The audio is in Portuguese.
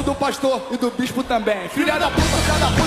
do pastor e do bispo também. Filha da puta, cada